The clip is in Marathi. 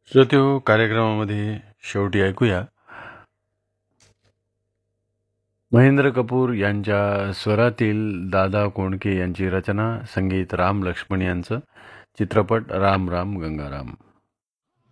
श्रोत्यो, कार्यक्रमामध्ये शेवटी ऐकूया महेंद्र कपूर यांच्या स्वरातील दादा कोंडके यांची रचना, संगीत राम लक्ष्मण यांचं, चित्रपट राम राम गंगाराम.